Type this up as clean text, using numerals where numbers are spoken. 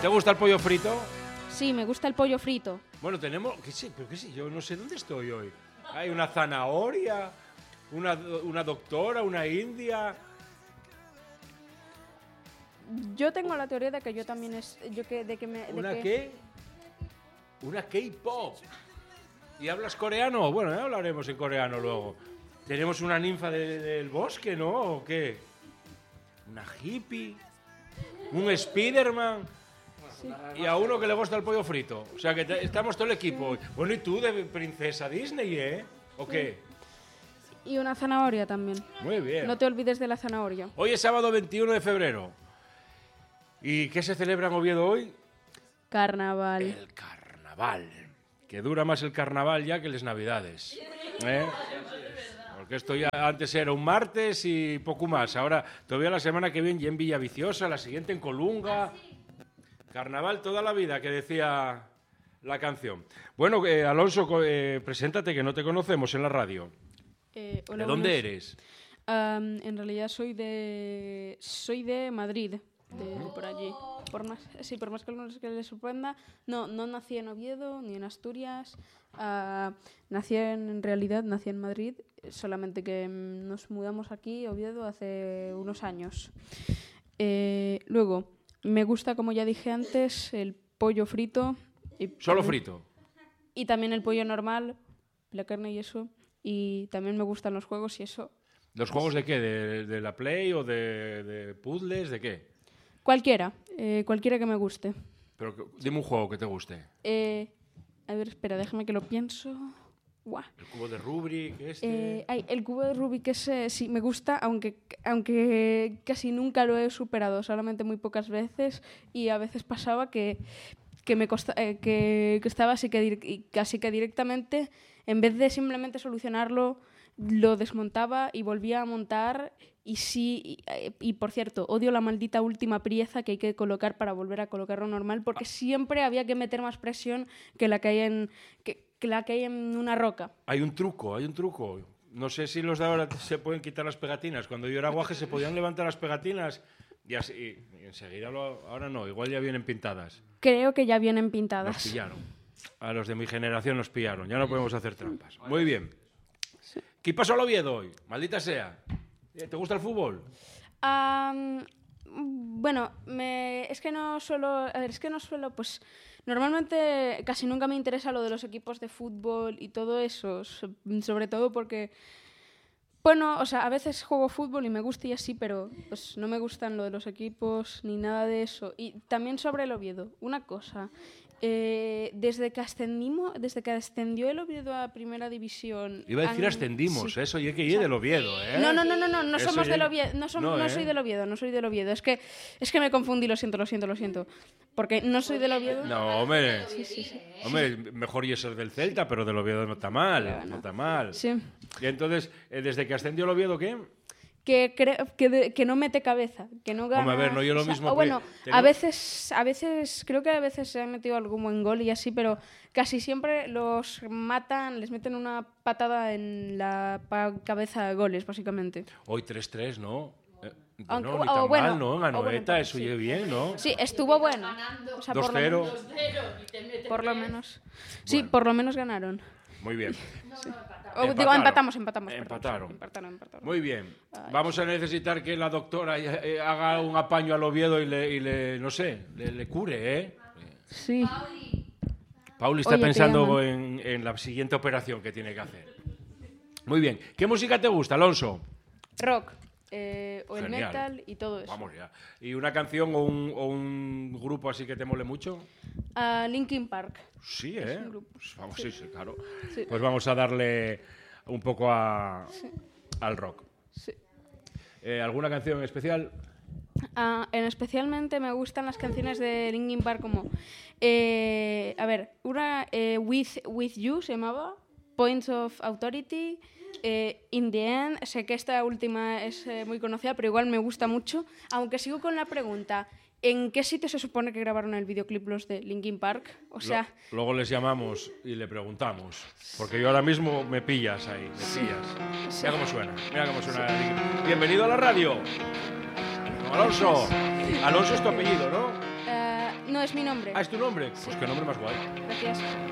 ¿Te gusta el pollo frito? Sí, me gusta el pollo frito. Bueno, tenemos... ¿Qué sé? ¿Pero qué sé? Yo no sé dónde estoy hoy. Hay una zanahoria, una doctora, una india... Yo tengo la teoría de que yo también ¿Qué? Una K-pop. ¿Y hablas coreano? Bueno, ya hablaremos en coreano luego. ¿Tenemos una ninfa del bosque, no? ¿O qué? ¿Una hippie? ¿Un Spiderman? Sí. Y a uno que le gusta el pollo frito. O sea, que estamos todo el equipo hoy. Bueno, ¿y tú de princesa Disney, ¿O qué? Y una zanahoria también. Muy bien. No te olvides de la zanahoria. Hoy es sábado 21 de febrero. ¿Y qué se celebra en Oviedo hoy? Carnaval. El carnaval. Que dura más el carnaval ya que las navidades. Porque esto ya antes era un martes y poco más. Ahora, todavía la semana que viene ya en Villaviciosa, la siguiente en Colunga. Carnaval toda la vida, que decía la canción. Bueno, Alonso, preséntate, que no te conocemos en la radio. Hola, ¿De dónde eres? En realidad soy de Madrid. Por allí. Por más que a algunos que les sorprenda, no nací en Oviedo ni en Asturias. Nací en Madrid, solamente que nos mudamos aquí, Oviedo, hace unos años. Luego, me gusta, como ya dije antes, el pollo frito. ¿Solo frito? Y también el pollo normal, la carne y eso. Y también me gustan los juegos y eso. ¿Los juegos de qué? ¿De la Play o de puzzles? ¿De qué? Cualquiera que me guste. Pero dime un juego que te guste. A ver, espera, déjame que lo pienso. Buah. ¿El cubo de Rubik? El cubo de Rubik sí me gusta, aunque casi nunca lo he superado, solamente muy pocas veces, y a veces pasaba que estaba así casi que directamente, en vez de simplemente solucionarlo, lo desmontaba y volvía a montar. Y por cierto, odio la maldita última pieza que hay que colocar para volver a colocarlo normal, porque siempre había que meter más presión que la que hay en una roca. Hay un truco. No sé si los de ahora se pueden quitar las pegatinas. Cuando yo era guaje se podían levantar las pegatinas y enseguida ahora no, igual ya vienen pintadas. Creo que ya vienen pintadas. Nos pillaron. A los de mi generación nos pillaron. Ya no podemos hacer trampas. Muy bien. Sí. ¿Qué pasó al Oviedo hoy? Maldita sea. ¿Te gusta el fútbol? Bueno, es que no suelo, pues normalmente casi nunca me interesa lo de los equipos de fútbol y todo eso, sobre todo porque, bueno, o sea, a veces juego fútbol y me gusta y así, pero pues no me gustan lo de los equipos ni nada de eso. Y también sobre el Oviedo, una cosa. Desde que ascendió el Oviedo a Primera División... Iba a decir ascendimos, sí. Eso, y hay que ir del Oviedo, ¿eh? No somos del Oviedo, no soy del Oviedo, Es que me confundí, lo siento. Porque no soy del Oviedo. No, hombre. Sí. Hombre, mejor y ser del Celta, pero del Oviedo no está mal, Claro, no está mal. Sí. Y entonces, desde que ascendió el Oviedo, ¿qué? Que no mete cabeza, que no gana. Hombre, a ver, no yo lo mismo. Bueno, a veces creo que a veces se han metido algún buen gol y así, pero casi siempre los matan, les meten una patada en la cabeza de goles, básicamente. Hoy 3-3, ¿no? Aunque, no, ni tan mal, ¿no? En Anoeta, bueno, eso sí. Oye bien, ¿no? Sí, estuvo bueno. O sea, 2-0. Por lo menos. Sí, bueno. Por lo menos ganaron. Muy bien. Sí. Empataron. Empataron. Empataron. Muy bien. Vamos a necesitar que la doctora haga un apaño al Oviedo y le cure, ¿eh? Sí. Pauli está pensando en la siguiente operación que tiene que hacer. Muy bien. ¿Qué música te gusta, Alonso? Rock. O el metal y todo eso. Vamos ya. ¿Y una canción o un grupo así que te mole mucho? Linkin Park. Sí, ¿eh? Pues vamos, sí, claro. Sí. Pues vamos a darle un poco al rock. Sí. ¿Alguna canción en especial? Especialmente me gustan las canciones de Linkin Park como... una With You se llamaba, Points of Authority... In the End, sé que esta última es muy conocida, pero igual me gusta mucho, aunque sigo con la pregunta, ¿en qué sitio se supone que grabaron el videoclip los de Linkin Park? O sea... Luego les llamamos y le preguntamos, porque yo ahora mismo me pillas ahí, Sí. Mira cómo suena. Sí. Bienvenido a la radio. Alonso. Alonso es tu apellido, ¿no? No, es mi nombre. Ah, ¿es tu nombre? Sí. Pues qué nombre más guay. Gracias.